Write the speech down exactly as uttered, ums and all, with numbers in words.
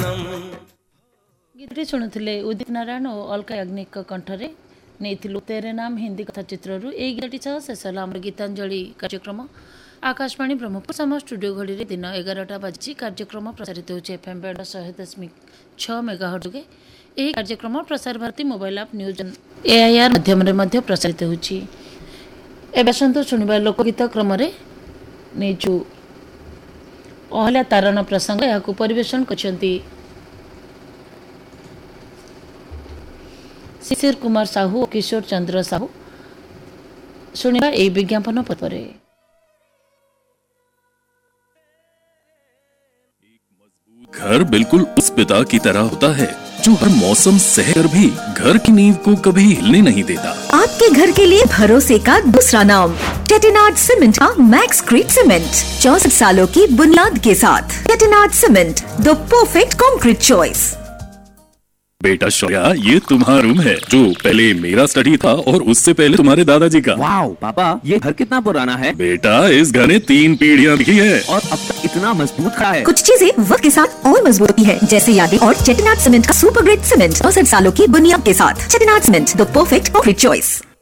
गीतटी शुणुले उदित नारायण और अलका याग्निक कंठरे नहीं तेरे नाम हिंदी कथा चित्रु यही गीतटी सह शेष है आम गीतांजलि कार्यक्रम आकाशवाणी ब्रह्मपुर सम स्टूडियो घड़ी दिन एगारटा बाजी कार्यक्रम प्रसारित होचे एफएम बैंड शहे दशमिक छः मेगाहर्ट्ज जोगे यह कार्यक्रम प्रसार भारती मोबाइल आप न्यूज एआईआर माध्यम प्रसारित होची। एबे आसंतु शुणिबा लोकगीत क्रम नहीं अहल्या तारण प्रसंग या परिवेशन करछंती शिशिर कुमार साहू और किशोर चंद्र साहू। शुणिबा ए विज्ञापन पत्र। घर बिल्कुल उस पिता की तरह होता है जो हर मौसम सहकर भी घर की नींव को कभी हिलने नहीं देता। आपके घर के लिए भरोसे का दूसरा नाम चेटिनाड सीमेंट का मैक्स क्रीट सीमेंट चौसठ सालों की बुनियाद के साथ। Chettinad cement the perfect concrete choice. बेटा शौर्या, ये तुम्हारा रूम है जो पहले मेरा स्टडी था और उससे पहले तुम्हारे दादाजी का। वाओ पापा, ये घर कितना पुराना है। बेटा इस घर ने तीन पीढ़ियां देखी है और अब तक इतना मजबूत खड़ा है। कुछ चीजें वक्त के साथ और मजबूत होती है, जैसे यादें और चेटिनाड सीमेंट का सुपर ग्रेट सीमेंट चौसठ सालों की बुनियाद के साथ। Chettinad cement the perfect concrete choice.